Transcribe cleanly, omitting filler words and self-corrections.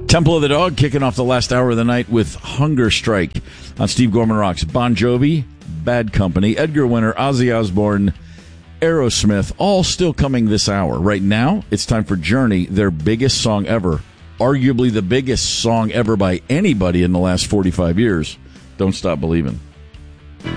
Temple of the Dog kicking off the last hour of the night with Hunger Strike on Steve Gorman Rocks. Bon Jovi, Bad Company, Edgar Winter, Ozzy Osbourne, Aerosmith, all still coming this hour. Right now, it's time for Journey, their biggest song ever, arguably the biggest song ever by anybody in the last 45 years, Don't Stop Believin'.